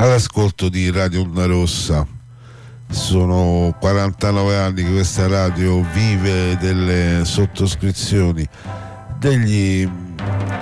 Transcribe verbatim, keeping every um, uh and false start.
all'ascolto di Radio Onda Rossa. Sono quarantanove anni che questa radio vive delle sottoscrizioni, degli